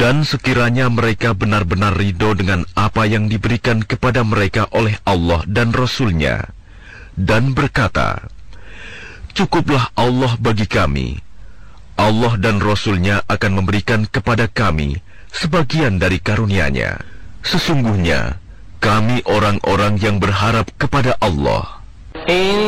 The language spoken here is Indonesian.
Dan sekiranya mereka benar-benar ridho dengan apa yang diberikan kepada mereka oleh Allah dan Rasul-Nya, dan berkata, "Cukuplah Allah bagi kami. Allah dan Rasul-Nya akan memberikan kepada kami sebagian dari karunia-Nya. Sesungguhnya kami orang-orang yang berharap kepada Allah."